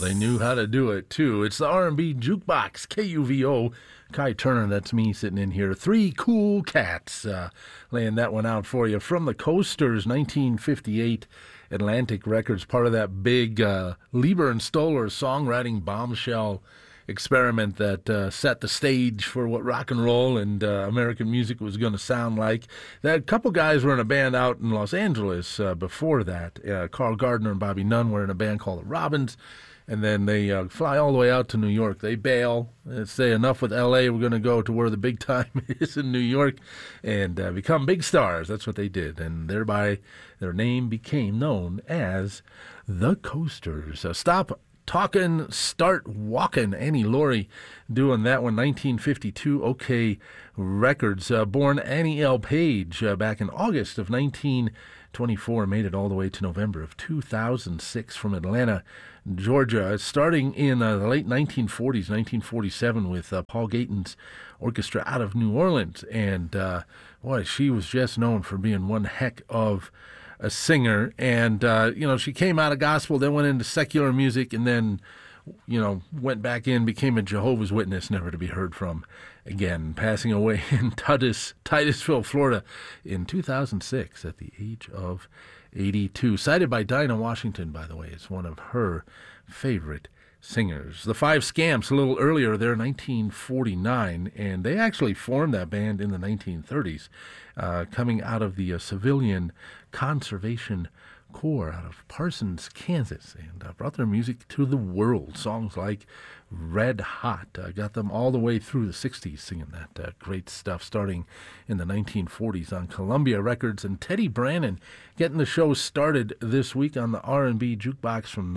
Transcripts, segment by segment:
they knew how to do it, too. It's the R&B Jukebox, KUVO. Kai Turner, that's me sitting in here. Three Cool Cats, laying that one out for you. From the Coasters, 1958, Atlantic Records, part of that big Lieber and Stoller songwriting bombshell experiment that set the stage for what rock and roll and American music was going to sound like. That couple guys were in a band out in Los Angeles before that. Carl Gardner and Bobby Nunn were in a band called the Robins, and then they fly all the way out to New York. They bail and say, enough with L.A., we're going to go to where the big time is in New York and become big stars. That's what they did, and thereby their name became known as the Coasters. Stop Talking, Start Walking. Annie Laurie doing that one, 1952, OK Records. Born Annie L. Page back in August of 1924, made it all the way to November of 2006 from Atlanta, Georgia. Starting in the late 1940s, 1947, with Paul Gayton's orchestra out of New Orleans. And boy, she was just known for being one heck of a singer, and she came out of gospel, then went into secular music, and then went back in, became a Jehovah's Witness, never to be heard from again, passing away in Titusville, Florida in 2006 at the age of 82. Cited by Dinah Washington, by the way, as one of her favorite singers. The Five Scamps, a little earlier there, 1949, and they actually formed that band in the 1930s, coming out of the Civilian Conservation Corps out of Parsons, Kansas, and brought their music to the world. Songs like Red Hot got them all the way through the 60s singing that great stuff, starting in the 1940s on Columbia Records. And Teddy Brannon getting the show started this week on the R&B Jukebox from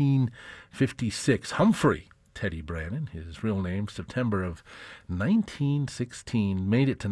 1956. Humphrey Teddy Brannon, his real name, September of 1916, made it to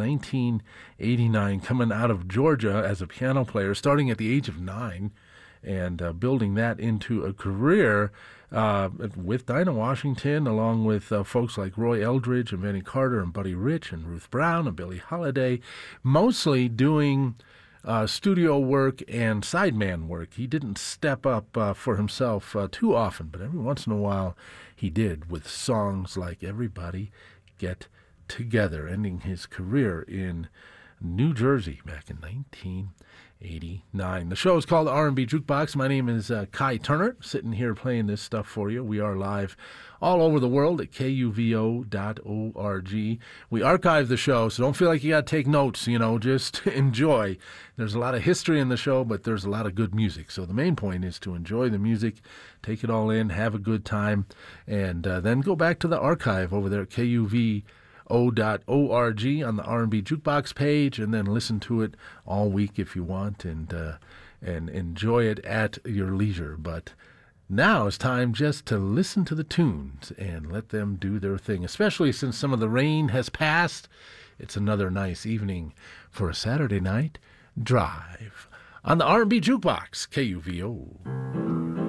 1989, coming out of Georgia as a piano player, starting at the age of 9, and building that into a career with Dinah Washington, along with folks like Roy Eldridge and Benny Carter and Buddy Rich and Ruth Brown and Billie Holiday, mostly doing studio work and sideman work. He didn't step up for himself too often, but every once in a while he did, with songs like Everybody Get Together, ending his career in New Jersey back in 1989. The show is called R&B Jukebox. My name is Kai Turner, sitting here playing this stuff for you. We are live all over the world at kuvo.org. We archive the show, so don't feel like you got to take notes, just enjoy. There's a lot of history in the show, but there's a lot of good music. So the main point is to enjoy the music, take it all in, have a good time, and then go back to the archive over there at kuvo.org on the R&B Jukebox page, and then listen to it all week if you want, and enjoy it at your leisure. But now it's time just to listen to the tunes and let them do their thing, especially since some of the rain has passed. It's another nice evening for a Saturday night drive on the R&B Jukebox, KUVO.